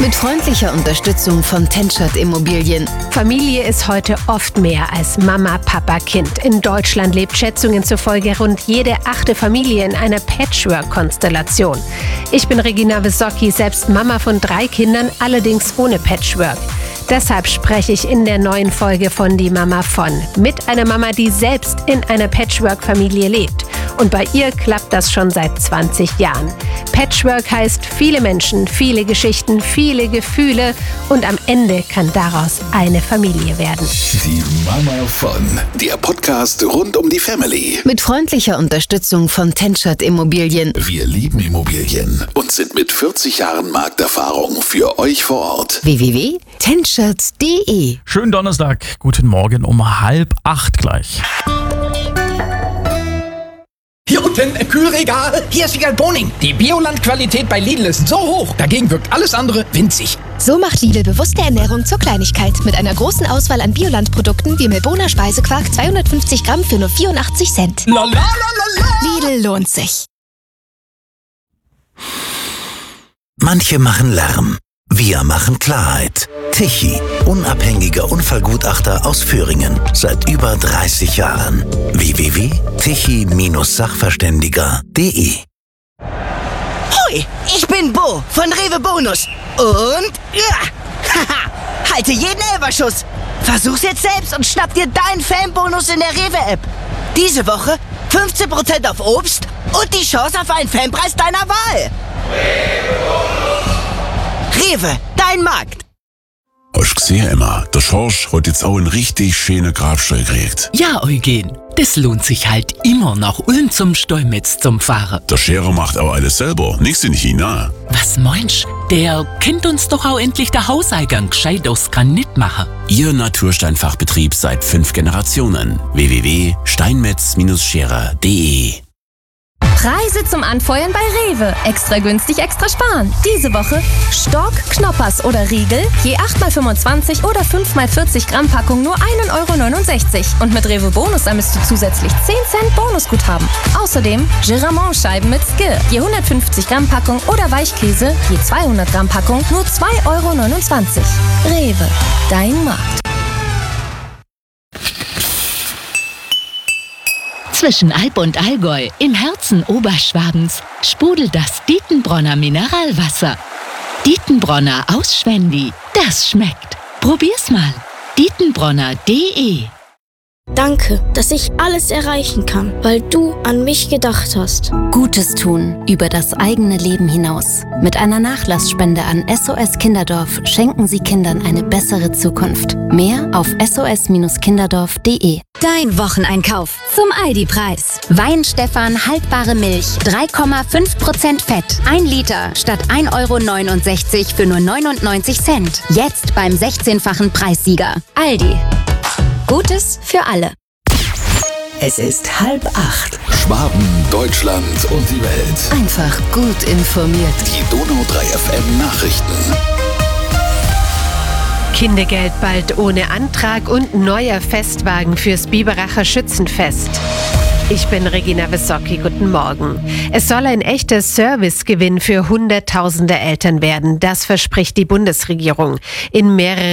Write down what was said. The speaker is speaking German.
Mit freundlicher Unterstützung von Tenschert Immobilien. Familie ist heute oft mehr als Mama, Papa, Kind. In Deutschland lebt Schätzungen zufolge rund jede 8. Familie in einer Patchwork-Konstellation. Ich bin Regina Wysocki, selbst Mama von 3 Kindern, allerdings ohne Patchwork. Deshalb spreche ich in der neuen Folge von Die Mama von mit einer Mama, die selbst in einer Patchwork-Familie lebt. Und bei ihr klappt das schon seit 20 Jahren. Patchwork heißt viele Menschen, viele Geschichten, viele Gefühle und am Ende kann daraus eine Familie werden. Die Mama von, der Podcast rund um die Family. Mit freundlicher Unterstützung von Tenschert Immobilien. Wir lieben Immobilien und sind mit 40 Jahren Markterfahrung für euch vor Ort. www.tenschert.de. Schönen Donnerstag, guten Morgen um 7:30 gleich. Hier unten im Kühlregal, hier ist Wiegald Boning. Die Bioland-Qualität bei Lidl ist so hoch, dagegen wirkt alles andere winzig. So macht Lidl bewusste Ernährung zur Kleinigkeit. Mit einer großen Auswahl an Bioland-Produkten wie Milboner Speisequark 250 Gramm für nur 84 Cent. La la la la la. Lidl lohnt sich. Manche machen Lärm, wir machen Klarheit. Tichy, unabhängiger Unfallgutachter aus Thüringen, seit über 30 Jahren. www.tichy-sachverständiger.de. Hoi, ich bin Bo von Rewe Bonus. Und halte jeden Elberschuss. Versuch's jetzt selbst und schnapp dir deinen Fanbonus in der Rewe-App. Diese Woche 15% auf Obst und die Chance auf einen Fanpreis deiner Wahl. Rewe, dein Markt. Hast gesehen, Emma, der Schorsch hat jetzt auch einen richtig schönen Grabstall gekriegt. Ja, Eugen, das lohnt sich halt immer nach Ulm zum Stolmetz zum Fahren. Der Scherer macht aber alles selber, nichts in China. Was meinst du? Der kennt uns doch auch endlich der Hauseingang gescheit aus Granit machen. Ihr Natursteinfachbetrieb seit 5 Generationen. www.steinmetz-scherer.de. Preise zum Anfeuern bei Rewe. Extra günstig, extra sparen. Diese Woche Stork, Knoppers oder Riegel, je 8x25 oder 5x40 Gramm Packung nur 1,69 €. Und mit Rewe Bonus ermisst du zusätzlich 10 Cent Bonusguthaben. Außerdem Giramont-Scheiben mit Skir, je 150 Gramm Packung oder Weichkäse, je 200 Gramm Packung nur 2,29 €. Rewe, dein Markt. Zwischen Alb und Allgäu, im Herzen Oberschwabens, sprudelt das Dietenbronner Mineralwasser. Dietenbronner aus Schwendi, das schmeckt. Probier's mal. Dietenbronner.de. Danke, dass ich alles erreichen kann, weil du an mich gedacht hast. Gutes tun über das eigene Leben hinaus. Mit einer Nachlassspende an SOS Kinderdorf schenken Sie Kindern eine bessere Zukunft. Mehr auf sos-kinderdorf.de. Dein Wocheneinkauf zum Aldi-Preis. Weinstefan haltbare Milch, 3,5% Fett. 1 Liter statt 1,69 € für nur 99 Cent. Jetzt beim 16-fachen Preissieger. Aldi. Gutes für alle. Es ist 7:30. Schwaben, Deutschland und die Welt. Einfach gut informiert. Die Donau 3 FM Nachrichten. Kindergeld bald ohne Antrag und neuer Festwagen fürs Biberacher Schützenfest. Ich bin Regina Wysocki, guten Morgen. Es soll ein echter Servicegewinn für Hunderttausende Eltern werden. Das verspricht die Bundesregierung. In mehreren